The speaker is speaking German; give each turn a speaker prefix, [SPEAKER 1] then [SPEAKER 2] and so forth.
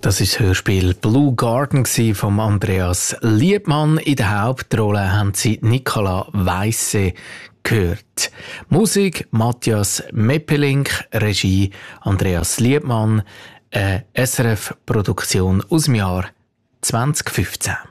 [SPEAKER 1] Das ist das Hörspiel Blue Garden von Andreas Liebmann. In der Hauptrolle haben Sie Nicola Weisse gehört. Musik Matthias Meppelink, Regie Andreas Liebmann, eine SRF-Produktion aus dem Jahr 2015.